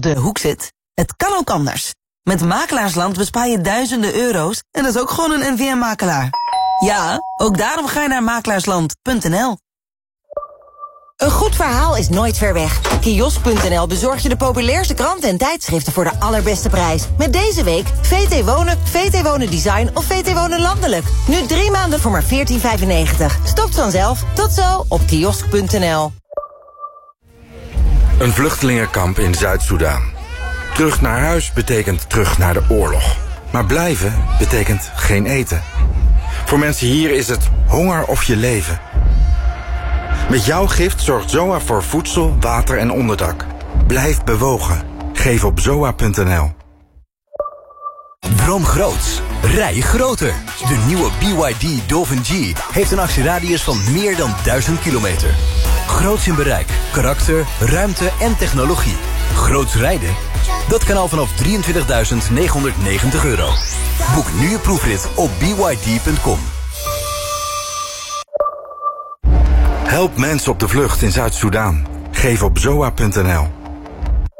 op de hoek zit? Het kan ook anders. Met Makelaarsland bespaar je duizenden euro's en dat is ook gewoon een NVM-makelaar. Ja, ook daarom ga je naar makelaarsland.nl. Een goed verhaal is nooit ver weg. Kiosk.nl bezorgt je de populairste kranten en tijdschriften voor de allerbeste prijs. Met deze week VT Wonen, VT Wonen Design of VT Wonen Landelijk. Nu 3 maanden voor maar €14,95. Stopt vanzelf. Tot zo op kiosk.nl. Een vluchtelingenkamp in Zuid-Soedan. Terug naar huis betekent terug naar de oorlog. Maar blijven betekent geen eten. Voor mensen hier is het honger of je leven. Met jouw gift zorgt ZOA voor voedsel, water en onderdak. Blijf bewogen. Geef op zoa.nl. Droom groots. Rij groter. De nieuwe BYD Dolphin G heeft een actieradius van meer dan 1000 kilometer. Groots in bereik, karakter, ruimte en technologie. Groots rijden? Dat kan al vanaf €23.990. Boek nu je proefrit op byd.com. Help mensen op de vlucht in Zuid-Soedan. Geef op zoa.nl.